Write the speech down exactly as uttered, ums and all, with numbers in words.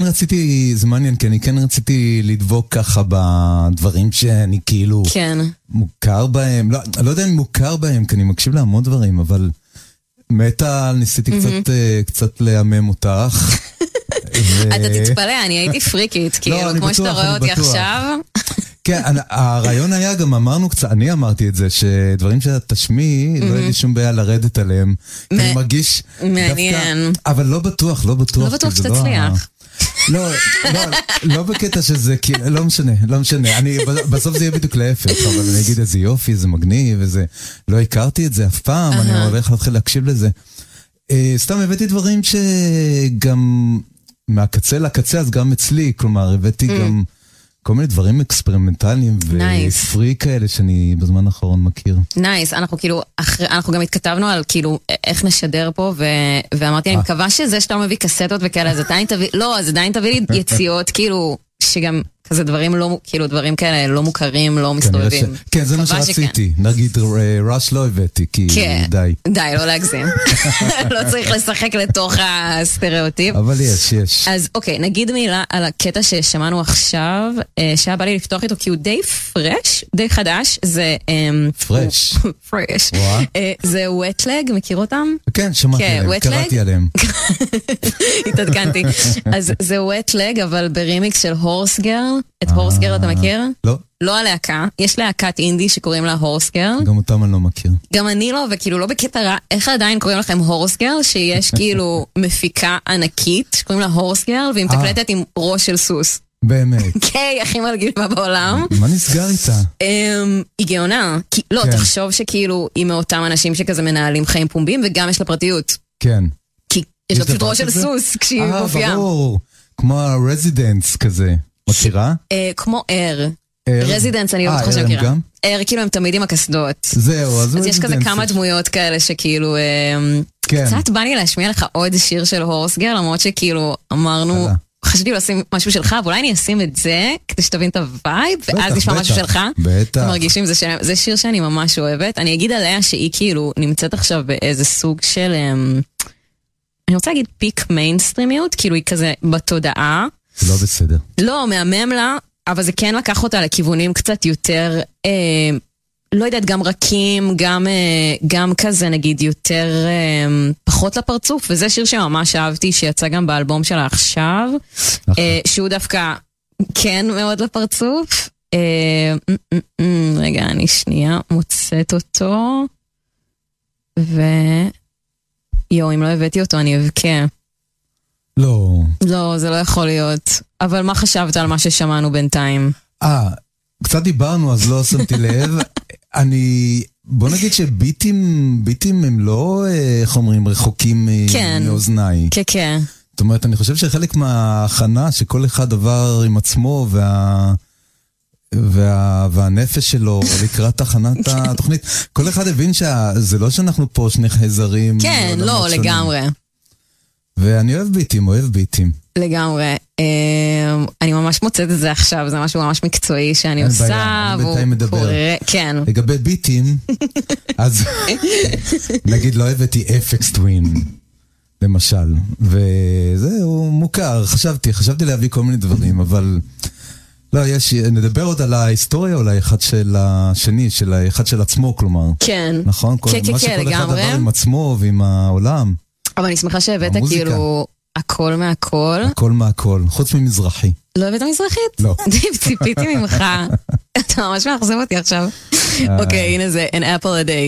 רציתי, זה מעניין, כי אני כן רציתי לדבוק ככה בדברים שאני כאילו כן. מוכר בהם, לא, לא יודע אם מוכר בהם, כי אני מקשיב להמון דברים, אבל מטל, ניסיתי קצת, קצת להמם אותך. אתה תתפלא, אני הייתי פריקית, כאילו, כמו שאתה רואה אותי עכשיו. כן, הרעיון היה גם, אמרנו קצת, אני אמרתי את זה, שדברים שאת תשמיעי, לא היה לי שום בעיה לרדת עליהם. אני מרגיש מעניין. אבל לא בטוח, לא בטוח. לא בטוח שתצליח. לא, לא, לא בקטע שזה, לא משנה, לא משנה. אני, בסוף זה יהיה בדיוק להפך, אבל אני אגיד איזה יופי, זה מגניב, וזה, לא הכרתי את זה אף פעם, אני הולך להתחיל להקשיב לזה. סתם הבאתי דברים שגם מהקצה לקצה, אז גם אצלי, כלומר, הבאתי גם כל מיני דברים אקספרימנטליים ופרי כאלה שאני בזמן האחרון מכיר. נייס, אנחנו כאילו, אנחנו גם התכתבנו על כאילו איך נשדר פה, ואמרתי, אני מקווה שזה שאתה מביא קסטות וכאלה, אז עדיין תביא, לא, אז עדיין תביא לי יציאות, כאילו, שגם כזה דברים לא, כאילו דברים כאלה לא מוכרים, לא מסתובבים. כן, זה מה שרציתי. נגיד, ראש לא הבאתי, כי די. די, לא להגזים. לא צריך לשחק לתוך הסטריאוטיפ. אבל יש, יש. אז אוקיי, נגיד מילה על הקטע ששמענו עכשיו, שהיה בא לי לפתוח איתו, כי הוא די פרש, די חדש, זה... פרש. פרש. זה wetleg, מכיר אותם? כן, שמעתי עליהם, קראתי עליהם. התעדכנתי. אז זה wetleg, אבל ברימיקס של הורס גרל. את הורס גרל אתה מכיר? לא. לא הלהקה, יש להקת אינדי שקוראים לה הורס גרל. גם אותם אני לא מכיר. גם אני לא, וכאילו לא בקטע רע, איך עדיין קוראים לכם הורס גרל, שיש כאילו מפיקה ענקית, שקוראים לה הורס גרל, והיא מתקלטת עם ראש של סוס. באמת. כן, הכי מלגיבה בעולם. מה נסגר איתה? היא גאונה. לא, תחשוב שכאילו היא מאותם אנשים שכזה מנהלים חיים פומביים, וגם יש לה פרטיות. כן. כי יש לה פשוט ראש של סוס, כשהיא מופיעה. אה, ברור. כמו הרזידנס כזה. מכירה? כמו אר. רזידנס אני לא בטוחה שמכירה. אר כאילו הם תמיד עם הקסדות. זהו, אז אז יש כזה כמה דמויות כאלה שכאילו... קצת בא לי להשמיע לך עוד שיר של הורס גרל, למרות שכאילו אמרנו... חשבתי לשים משהו שלך, ואולי אני אשים את זה, כדי שתבין את הווייב, ואז נשמע משהו שלך. בטח. מרגישים, זה שיר שאני ממש אוהבת. אני אגיד עליה שהיא כאילו נמצאת עכשיו באיזה סוג של... אני רוצה להגיד פיק מיינסטרימיות, כאילו היא כזה בתודעה. לא בסדר. לא, מהמם לה, אבל זה כן לקח אותה לכיוונים קצת יותר, אה, לא יודעת, גם רכים, גם, אה, גם כזה נגיד יותר, אה, פחות לפרצוף, וזה שיר שממש אהבתי, שיצא גם באלבום שלה עכשיו, אה, שהוא דווקא כן מאוד לפרצוף. אה, אה, אה, אה, רגע, אני שנייה מוצאת אותו, ו... יו, אם לא הבאתי אותו, אני אבכה. לא. לא, זה לא יכול להיות. אבל מה חשבת על מה ששמענו בינתיים? אה, קצת דיברנו, אז לא שמתי לב. אני, בוא נגיד שביטים, ביטים הם לא, איך אומרים, רחוקים כן. מאוזניי. כן, כן. זאת אומרת, אני חושב שחלק מההכנה, שכל אחד עבר עם עצמו, וה... וה... והנפש שלו לקראת הכנת התוכנית, כל אחד הבין שזה לא שאנחנו פה שני חייזרים. כן, לא, לגמרי. ואני אוהב ביטים, אוהב ביטים. לגמרי. אני ממש מוצאת את זה עכשיו, זה משהו ממש מקצועי שאני עושה. אני בינתיים מדבר. כן. לגבי ביטים, אז נגיד לא הבאתי אפקס טווין, למשל. וזהו, מוכר, חשבתי, חשבתי להביא כל מיני דברים, אבל... לא, יש, נדבר עוד על ההיסטוריה אולי אחד של השני, של האחד של עצמו, כלומר. כן. נכון? כן, כן, כן, לגמרי. מה שכל אחד עבר עם עצמו ועם העולם. אבל אני שמחה שהבאת כאילו הכל מהכל. הכל מהכל, חוץ ממזרחי. לא הבאת מזרחית? לא. ציפיתי ממך. אתה ממש מאכזב אותי עכשיו. אוקיי, הנה זה, an apple a day.